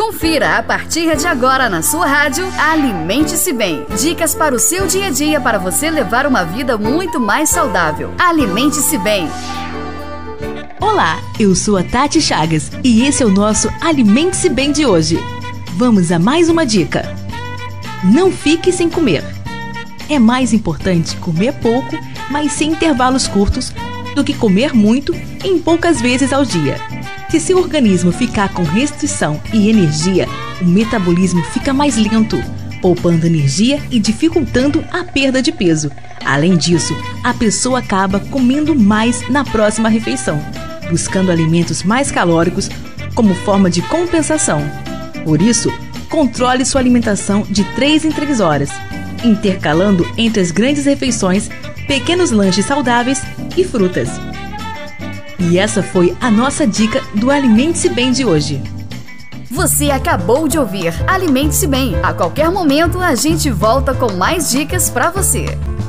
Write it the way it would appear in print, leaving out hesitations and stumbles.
Confira a partir de agora na sua rádio Alimente-se Bem. Dicas para o seu dia a dia para você levar uma vida muito mais saudável. Alimente-se Bem. Olá, eu sou a Tati Chagas e esse é o nosso Alimente-se Bem de hoje. Vamos a mais uma dica. Não fique sem comer. É mais importante comer pouco, mas sem intervalos curtos, do que comer muito em poucas vezes ao dia. Se seu organismo ficar com restrição e energia, o metabolismo fica mais lento, poupando energia e dificultando a perda de peso. Além disso, a pessoa acaba comendo mais na próxima refeição, buscando alimentos mais calóricos como forma de compensação. Por isso, controle sua alimentação de 3 em 3 horas, intercalando entre as grandes refeições pequenos lanches saudáveis e frutas. E essa foi a nossa dica do Alimente-se Bem de hoje. Você acabou de ouvir Alimente-se Bem. A qualquer momento a gente volta com mais dicas para você.